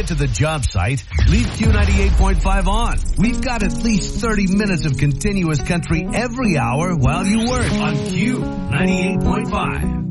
get to the job site, leave Q98.5 on. We've got at least 30 minutes of continuous country every hour while you work on Q98.5.